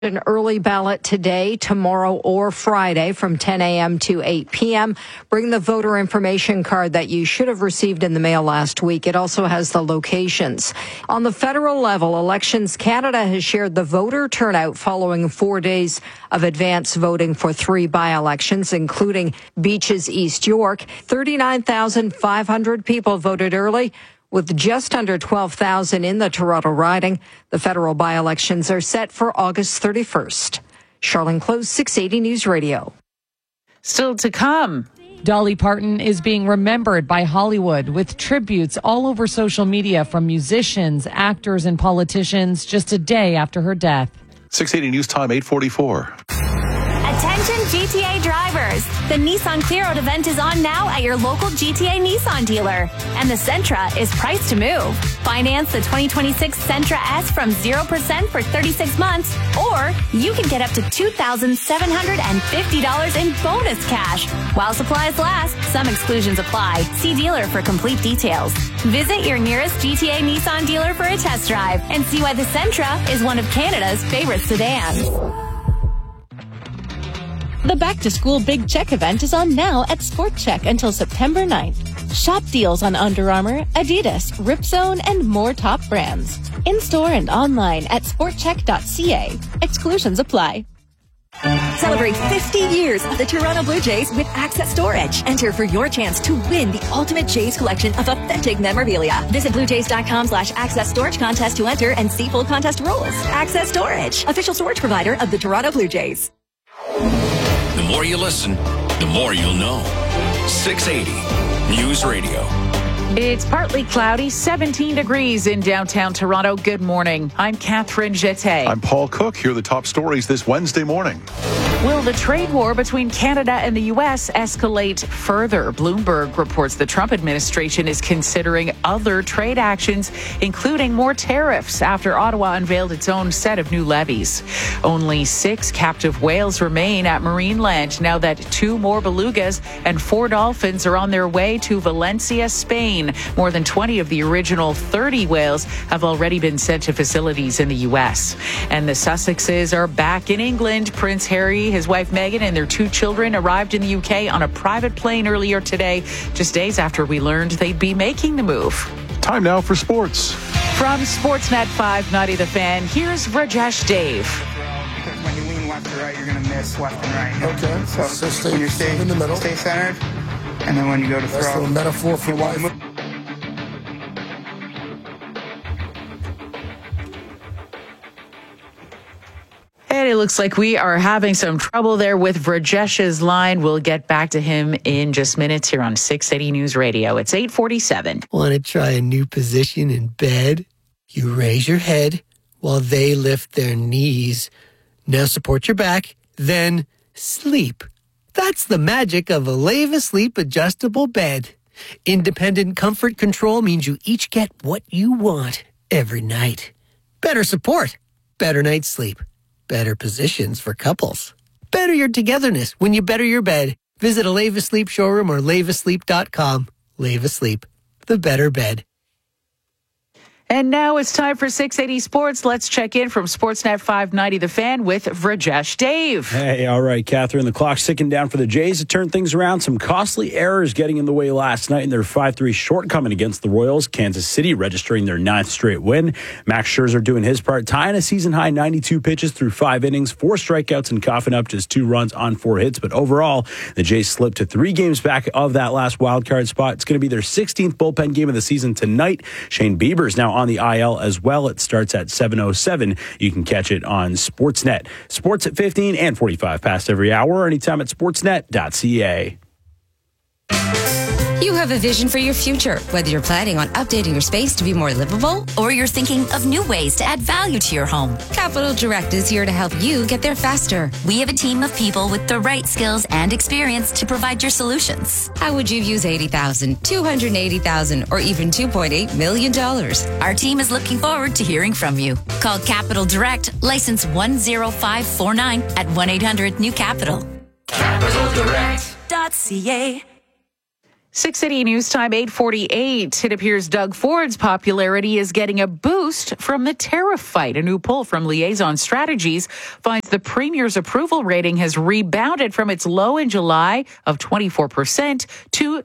An early ballot today, tomorrow, or Friday from 10 a.m. to 8 p.m. Bring the voter information card that you should have received in the mail last week. It also has the locations. On the federal level, Elections Canada has shared the voter turnout following 4 days of advance voting for 3 by-elections, including Beaches East York. 39,500 people voted early, with just under 12,000 in the Toronto riding. The federal by-elections are set for August 31st. Charlene Close, 680 News Radio. Still to come. Dolly Parton is being remembered by Hollywood with tributes all over social media from musicians, actors, and politicians just a day after her death. 680 News Time, 8:44. Attention GTA drivers! The Nissan Clear Out event is on now at your local GTA Nissan dealer. And the Sentra is priced to move. Finance the 2026 Sentra S from 0% for 36 months, or you can get up to $2,750 in bonus cash. While supplies last, some exclusions apply. See dealer for complete details. Visit your nearest GTA Nissan dealer for a test drive and see why the Sentra is one of Canada's favorite sedans. The Back to School Big Check event is on now at Sport Check until September 9th. Shop deals on Under Armour, Adidas, Ripzone, and more top brands. In-store and online at sportcheck.ca. Exclusions apply. Celebrate 50 years of the Toronto Blue Jays with Access Storage. Enter for your chance to win the ultimate Jays collection of authentic memorabilia. Visit bluejays.com/access storage contest to enter and see full contest rules. Access Storage, official storage provider of the Toronto Blue Jays. The more you listen, the more you'll know. 680 News Radio. It's partly cloudy, 17 degrees in downtown Toronto. Good morning. I'm Catherine Jeté. I'm Paul Cook. Here are the top stories this Wednesday morning. Will the trade war between Canada and the U.S. escalate further? Bloomberg reports the Trump administration is considering other trade actions, including more tariffs, after Ottawa unveiled its own set of new levies. Only 6 captive whales remain at Marineland now that 2 more belugas and 4 dolphins are on their way to Valencia, Spain. More than 20 of the original 30 whales have already been sent to facilities in the U.S. And the Sussexes are back in England. Prince Harry, his wife Meghan, and their 2 children arrived in the UK on a private plane earlier today, just days after we learned they'd be making the move. Time now for sports. From Sportsnet 590 The Fan, here's Rajesh Dave. Because when you lean left to right, you're going to miss left and right. Okay. So stay when you stay in the middle. Stay centered. And then when you go to throw. That's the metaphor for life. And it looks like we are having some trouble there with Rajesh's line. We'll get back to him in just minutes here on 680 News Radio. It's 8:47. Want to try a new position in bed? You raise your head while they lift their knees. Now support your back, then sleep. That's the magic of a Leva Sleep adjustable bed. Independent comfort control means you each get what you want every night. Better support, better night's sleep, better positions for couples. Better your togetherness when you better your bed. Visit a Leva Sleep showroom or levasleep.com. Leva Sleep, the better bed. And now it's time for 680 Sports. Let's check in from Sportsnet 590 The Fan with Rajesh Dave. Hey, all right, Catherine. The clock's ticking down for the Jays to turn things around. Some costly errors getting in the way last night in their 5-3 shortcoming against the Royals. Kansas City registering their 9th straight win. Max Scherzer doing his part, tying a season-high 92 pitches through 5 innings, 4 strikeouts, and coughing up just 2 runs on 4 hits. But overall, the Jays slipped to 3 games back of that last wildcard spot. It's going to be their 16th bullpen game of the season tonight. Shane Bieber's now on the IL as well. It starts at 7:07. You can catch it on Sportsnet. Sports at 15 and 45 past every hour, anytime at sportsnet.ca. You have a vision for your future, whether you're planning on updating your space to be more livable or you're thinking of new ways to add value to your home. Capital Direct is here to help you get there faster. We have a team of people with the right skills and experience to provide your solutions. How would you use $80,000, $280,000, or even $2.8 million? Our team is looking forward to hearing from you. Call Capital Direct, license 10549 at 1-800-NEW-CAPITAL. CapitalDirect.ca. 6 City News Time, 8:48. It appears Doug Ford's popularity is getting a boost from the tariff fight. A new poll from Liaison Strategies finds the Premier's approval rating has rebounded from its low in July of 24% to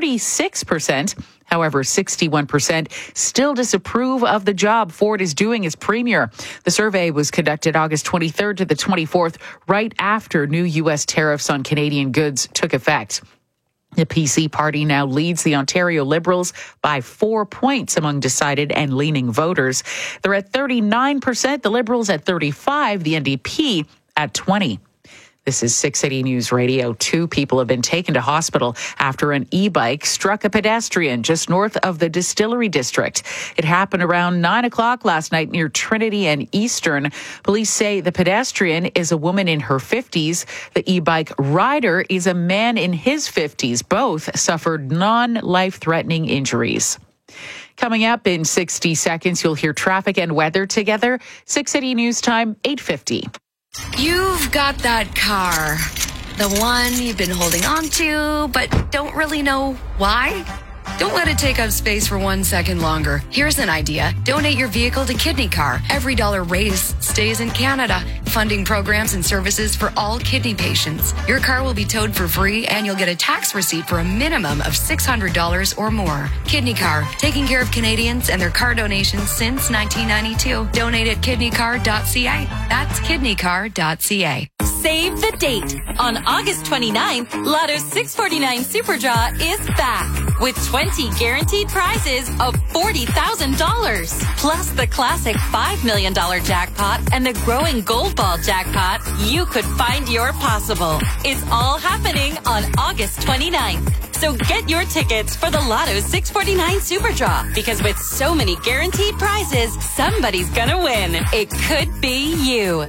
36%. However, 61% still disapprove of the job Ford is doing as Premier. The survey was conducted August 23rd to the 24th, right after new U.S. tariffs on Canadian goods took effect. The PC party now leads the Ontario Liberals by 4 points among decided and leaning voters. They're at 39%, the Liberals at 35%, the NDP at 20%. This is 680 News Radio. 2 people have been taken to hospital after an e-bike struck a pedestrian just north of the Distillery District. It happened around 9 o'clock last night near Trinity and Eastern. Police say the pedestrian is a woman in her 50s. The e-bike rider is a man in his 50s. Both suffered non-life-threatening injuries. Coming up in 60 seconds, you'll hear traffic and weather together. 680 News Time, 8:50. You've got that car, the one you've been holding on to, but don't really know why. Don't let it take up space for 1 second longer. Here's an idea. Donate your vehicle to Kidney Car. Every dollar raised stays in Canada, funding programs and services for all kidney patients. Your car will be towed for free, and you'll get a tax receipt for a minimum of $600 or more. Kidney Car, taking care of Canadians and their car donations since 1992. Donate at kidneycar.ca. That's kidneycar.ca. Save the date. On August 29th, Lotto's 649 Super Draw is back with 20 guaranteed prizes of $40,000. Plus the classic $5 million jackpot and the growing Gold Ball jackpot. You could find your possible. It's all happening on August 29th. So get your tickets for the Lotto's 649 Super Draw, because with so many guaranteed prizes, somebody's gonna win. It could be you.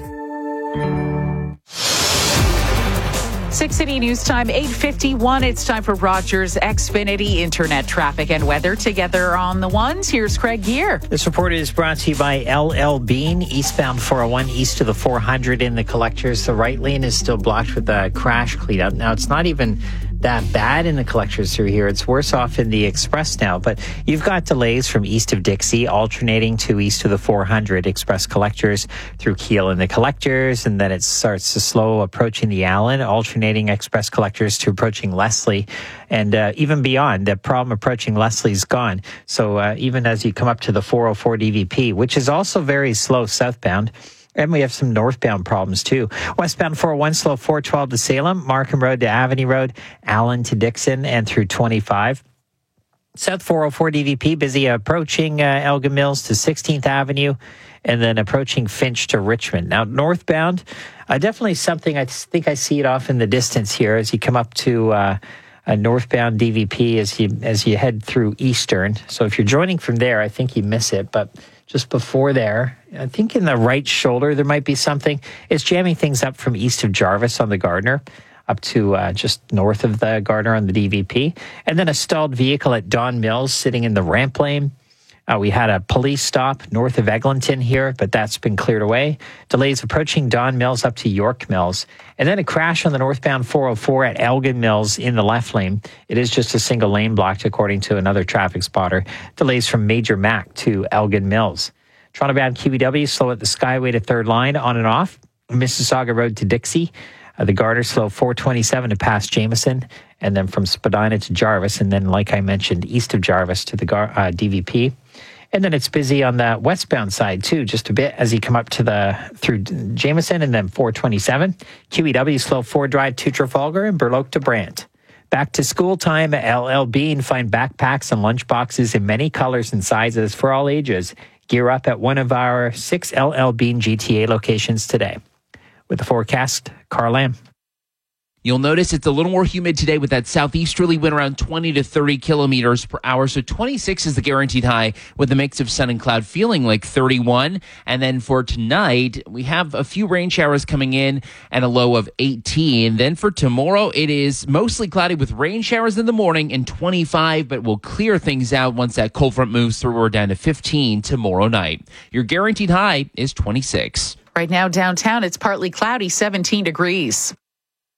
6 City News Time, 8:51. It's time for Rogers Xfinity Internet traffic and weather together on the ones. Here's Craig Gear. This report is brought to you by LL Bean, eastbound 401 east of the 400 in the collectors. The right lane is still blocked with a crash cleanup. Now, it's not even that bad in the collectors through here. It's worse off in the express now, but you've got delays from east of Dixie alternating to east of the 400 express collectors through Kiel in the collectors, and then it starts to slow approaching the Allen, alternating express collectors to approaching Leslie, and even beyond. The problem approaching Leslie's gone. So even as you come up to the 404 DVP, which is also very slow southbound. And we have some northbound problems, too. Westbound 401, slow 412 to Salem, Markham Road to Avenue Road, Allen to Dixon, and through 25. South 404 DVP, busy approaching Elgin Mills to 16th Avenue, and then approaching Finch to Richmond. Now, northbound, definitely something, I think I see it off in the distance here as you come up to a northbound DVP as you head through Eastern. So if you're joining from there, I think you miss it, but just before there, I think in the right shoulder there might be something. It's jamming things up from east of Jarvis on the Gardner up to just north of the Gardner on the DVP. And then a stalled vehicle at Don Mills sitting in the ramp lane. We had a police stop north of Eglinton here, but that's been cleared away. Delays approaching Don Mills up to York Mills. And then a crash on the northbound 404 at Elgin Mills in the left lane. It is just a single lane blocked, according to another traffic spotter. Delays from Major Mac to Elgin Mills. Toronto-bound QEW slow at the Skyway to third line on and off. Mississauga Road to Dixie. The Garter slow 427 to pass Jameson. And then from Spadina to Jarvis. And then, like I mentioned, east of Jarvis to the DVP. And then it's busy on the westbound side, too, just a bit as you come up to through Jameson and then 427. QEW slow 4 drive to Trafalgar and Burloak to Brant. Back to school time at LL Bean. Find backpacks and lunchboxes in many colors and sizes for all ages. Gear up at one of our 6 LL Bean GTA locations today. With the forecast, Carl Lamb. You'll notice it's a little more humid today with that southeasterly wind around 20 to 30 kilometers per hour. So 26 is the guaranteed high with a mix of sun and cloud, feeling like 31. And then for tonight, we have a few rain showers coming in and a low of 18. Then for tomorrow, it is mostly cloudy with rain showers in the morning and 25, but we'll clear things out once that cold front moves through. We're down to 15 tomorrow night. Your guaranteed high is 26. Right now downtown, it's partly cloudy, 17 degrees.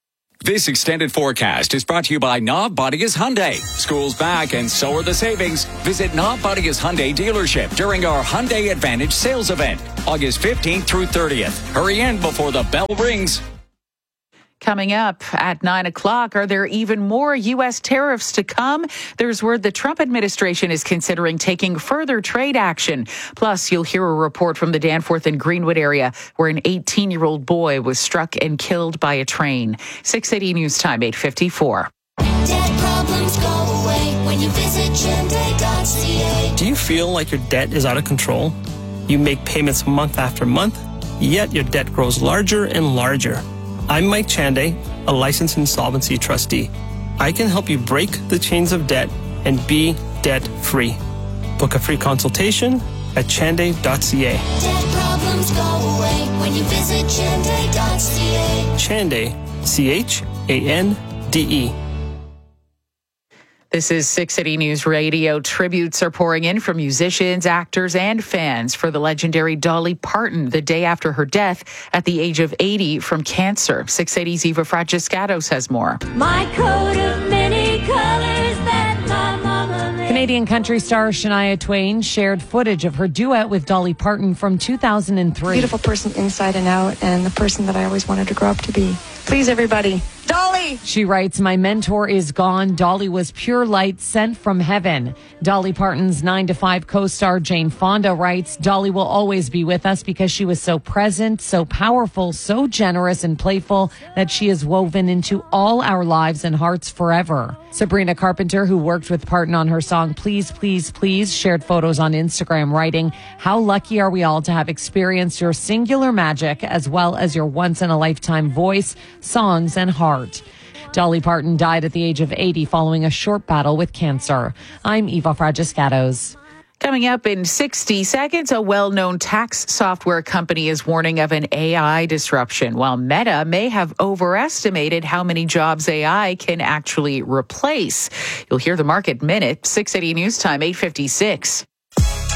This extended forecast is brought to you by Knob Bodigas Hyundai. School's back and so are the savings. Visit Knob Bodigas Hyundai dealership during our Hyundai Advantage sales event, August 15th through 30th. Hurry in before the bell rings. Coming up at 9 o'clock, are there even more U.S. tariffs to come? There's word the Trump administration is considering taking further trade action. Plus, you'll hear a report from the Danforth and Greenwood area where an 18-year-old boy was struck and killed by a train. 680 News Time, 8:54. Debt problems go away when you visit Chande.ca. Do you feel like your debt is out of control? You make payments month after month, yet your debt grows larger and larger. I'm Mike Chande, a licensed insolvency trustee. I can help you break the chains of debt and be debt-free. Book a free consultation at chande.ca. Debt problems go away when you visit Chande.ca. Chande, C-H-A-N-D-E. This is 680 News Radio. Tributes are pouring in from musicians, actors, and fans for the legendary Dolly Parton the day after her death at the age of 80 from cancer. 680's Eva Fragiscatos has more. My coat of many colors that my mama made. Canadian country star Shania Twain shared footage of her duet with Dolly Parton from 2003. Beautiful person inside and out, and the person that I always wanted to grow up to be. Please, everybody. Dolly! She writes, my mentor is gone. Dolly was pure light sent from heaven. Dolly Parton's 9 to 5 co-star Jane Fonda writes, Dolly will always be with us because she was so present, so powerful, so generous and playful that she is woven into all our lives and hearts forever. Sabrina Carpenter, who worked with Parton on her song Please, Please, Please, shared photos on Instagram writing, how lucky are we all to have experienced your singular magic as well as your once-in-a-lifetime voice, songs, and heart. Dolly Parton died at the age of 80 following a short battle with cancer. I'm Eva Fragiscatos. Coming up in 60 seconds, a well-known tax software company is warning of an AI disruption, while Meta may have overestimated how many jobs AI can actually replace. You'll hear the Market Minute, 680 News Time, 8:56.